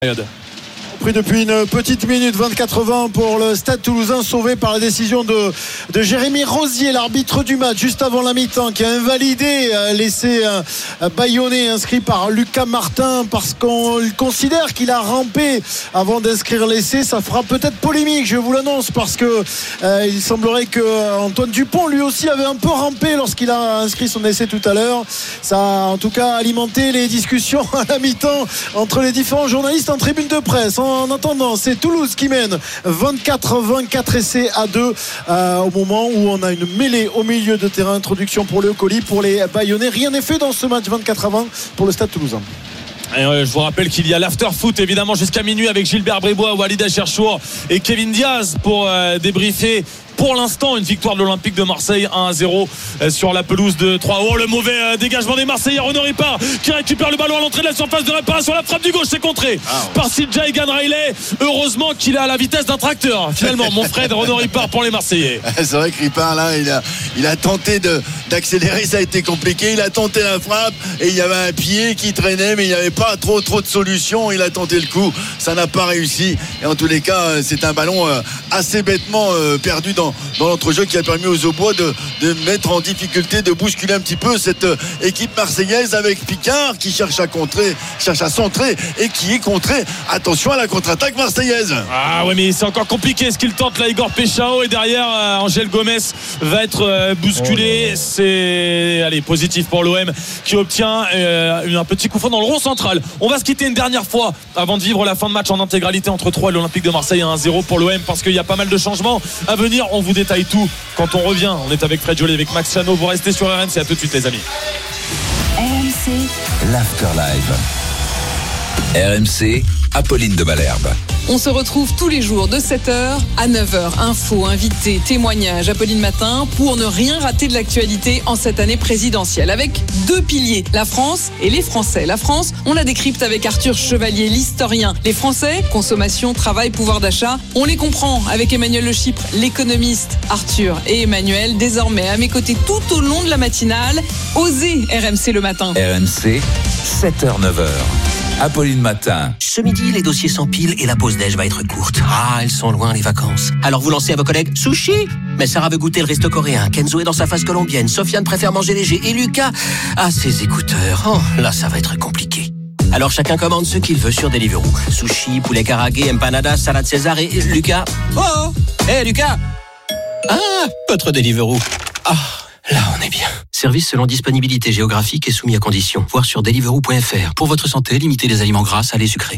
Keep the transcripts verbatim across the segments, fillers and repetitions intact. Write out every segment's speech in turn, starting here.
Pris depuis une petite minute, vingt-quatre vingt pour le Stade Toulousain, sauvé par la décision de, de Jérémy Rosier, l'arbitre du match, juste avant la mi-temps, qui a invalidé l'essai bâillonné inscrit par Lucas Martin parce qu'on considère qu'il a rampé avant d'inscrire l'essai. Ça fera peut-être polémique, je vous l'annonce, parce que euh, il semblerait que Antoine Dupont lui aussi avait un peu rampé lorsqu'il a inscrit son essai tout à l'heure. Ça a en tout cas alimenté les discussions à la mi-temps entre les différents journalistes en tribune de presse. En attendant, c'est Toulouse qui mène vingt-quatre vingt-quatre essais à deux euh, au moment où on a une mêlée au milieu de terrain. Introduction pour le colis, pour les Bayonnais. Rien n'est fait dans ce match, vingt-quatre à vingt pour le Stade Toulousain. Et euh, je vous rappelle qu'il y a l'after-foot évidemment jusqu'à minuit avec Gilbert Bribois, Walid Cherchour et Kevin Diaz pour euh, débriefer pour l'instant une victoire de l'Olympique de Marseille un à zéro sur la pelouse de Troyes. Oh, le mauvais dégagement des Marseillais. Renaud Ripard qui récupère le ballon à l'entrée de la surface de réparation. La frappe du gauche, c'est contré ah, ouais. par Sidja Egan Riley. Heureusement qu'il a la vitesse d'un tracteur finalement mon Fred. Renaud Ripard pour les Marseillais. C'est vrai que Ripard là il a, il a tenté de, d'accélérer, ça a été compliqué. Il a tenté la frappe et il y avait un pied qui traînait, mais il n'y avait pas trop trop de solutions. Il a tenté le coup, ça n'a pas réussi, et en tous les cas c'est un ballon assez bêtement perdu dans dans l'entrejeu qui a permis aux Aubois de, de mettre en difficulté, de bousculer un petit peu cette équipe marseillaise, avec Picard qui cherche à contrer, cherche à centrer et qui est contré. Attention à la contre-attaque marseillaise. Ah ouais, mais c'est encore compliqué ce qu'il tente là, Igor Péchao, et derrière euh, Angel Gomez va être euh, bousculé. Oh, c'est allez, positif pour l'O M qui obtient euh, un petit coup franc dans le rond central. On va se quitter une dernière fois avant de vivre la fin de match en intégralité entre Troyes et l'Olympique de Marseille, un à zéro pour l'O M, parce qu'il y a pas mal de changements à venir. On vous détaille tout quand on revient. On est avec Fred Joly, avec Max Chano. Vous restez sur R M C. À tout de suite les amis. R M C l'Afterlive. R M C, Apolline de Malherbe. On se retrouve tous les jours de sept heures à neuf heures. Infos, invités, témoignages, Apolline Matin, pour ne rien rater de l'actualité en cette année présidentielle. Avec deux piliers, la France et les Français. La France, on la décrypte avec Arthur Chevalier, l'historien. Les Français, consommation, travail, pouvoir d'achat, on les comprend avec Emmanuel Le Chypre, l'économiste. Arthur et Emmanuel, désormais à mes côtés tout au long de la matinale. Osez R M C le matin. R M C, sept heures neuf heures. Apolline Matin. Ce midi, les dossiers s'empilent et la pause déj va être courte. Ah, elles sont loin, les vacances. Alors vous lancez à vos collègues sushi. Mais Sarah veut goûter le resto coréen. Kenzo est dans sa phase colombienne. Sofiane préfère manger léger. Et Lucas a ses écouteurs. Oh, là, ça va être compliqué. Alors chacun commande ce qu'il veut sur Deliveroo. Sushi, poulet karagué, empanadas, salade César et Lucas. Oh, hé hey, Lucas. Ah, votre Deliveroo. Ah, là on est bien. Service selon disponibilité géographique et soumis à conditions. Voir sur deliveroo point f r. Pour votre santé, limitez les aliments gras, salés, sucrés.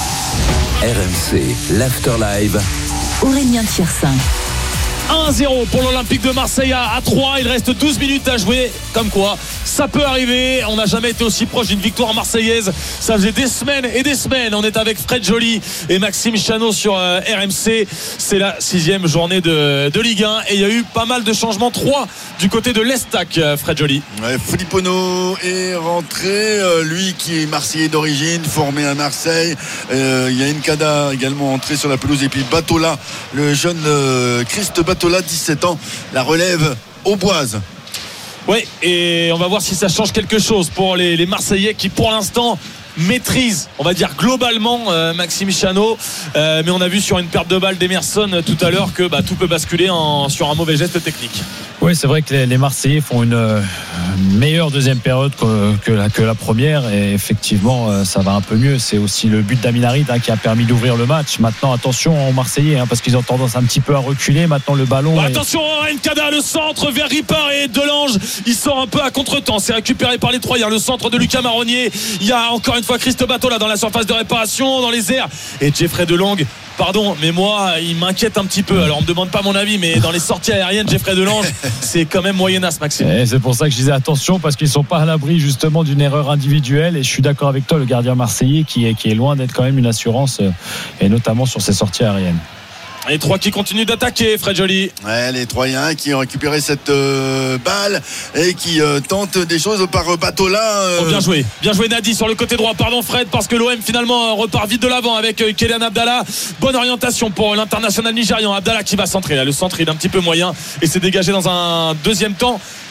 R M C, l'Afterlive. Aurélien Tiersin. un à zéro pour l'Olympique de Marseille à Troyes. Il reste douze minutes à jouer. Comme quoi, ça peut arriver. On n'a jamais été aussi proche d'une victoire marseillaise. Ça faisait des semaines et des semaines. On est avec Fred Joly et Maxime Chano sur euh, R M C. C'est la sixième journée de, de Ligue un. Et il y a eu pas mal de changements. Trois du côté de l'Estac, euh, Fred Joly. Ouais, Filippono est rentré. Euh, lui qui est marseillais d'origine, formé à Marseille. Euh, il y a Nkada également entré sur la pelouse. Et puis Batola, le jeune euh, Christ Batola, dix-sept ans, la relève auboise. Oui, et on va voir si ça change quelque chose pour les, les Marseillais qui pour l'instant maîtrise, on va dire globalement euh, Maxime Chano, euh, mais on a vu sur une perte de balle d'Emerson euh, tout à l'heure que bah, tout peut basculer en, sur un mauvais geste technique. Oui, c'est vrai que les, les Marseillais font une, euh, meilleure deuxième période que, que, la, que la première, et effectivement euh, ça va un peu mieux. C'est aussi le but d'Aminarit hein, qui a permis d'ouvrir le match. Maintenant attention aux Marseillais hein, parce qu'ils ont tendance un petit peu à reculer. Maintenant le ballon bah, est... attention Nkada, le centre vers Ripard et Delange, il sort un peu à contre-temps, c'est récupéré par les Troyens. Le centre de Lucas Marronnier, il y a encore une fois Christo Batola dans la surface de réparation, dans les airs, et Jeffrey Delange, pardon mais moi il m'inquiète un petit peu. Alors on me demande pas mon avis, mais dans les sorties aériennes Jeffrey Delange c'est quand même moyennasse, Maxime. Et c'est pour ça que je disais attention, parce qu'ils sont pas à l'abri justement d'une erreur individuelle, et je suis d'accord avec toi, le gardien marseillais qui est, qui est loin d'être quand même une assurance, et notamment sur ses sorties aériennes. Les trois qui continuent d'attaquer, Fred Joly. Ouais, les Troyens qui ont récupéré cette euh, balle et qui euh, tentent des choses par euh, Batola. Euh... Oh, bien joué, bien joué Nadi sur le côté droit. Pardon Fred, parce que l'O M finalement repart vite de l'avant avec euh, Kélian Abdallah. Bonne orientation pour l'international nigérian. Abdallah qui va centrer. Là, le centre il est un petit peu moyen et s'est dégagé dans un deuxième temps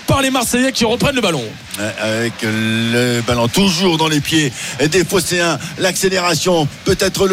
par les Marseillais qui reprennent le ballon. Avec le ballon toujours dans les pieds des Phocéens, l'accélération, peut-être le